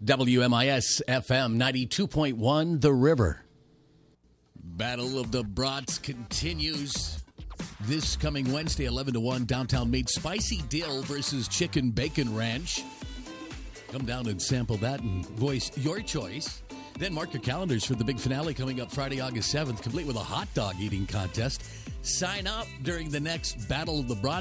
WMIS FM 92.1 The River. Battle of the Brats continues this coming Wednesday, 11 to 1, downtown Maid. Spicy Dill versus Chicken Bacon Ranch. Come down and sample that and voice your choice. Then mark your calendars for the big finale coming up Friday, August 7th, complete with a hot dog eating contest. Sign up during the next Battle of the Brats